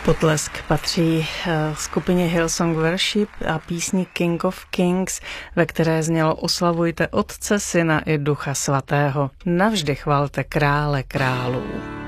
Potlesk patří skupině Hillsong Worship a písni King of Kings, ve které znělo oslavujte Otce, Syna i Ducha Svatého. Navždy chvalte Krále králů.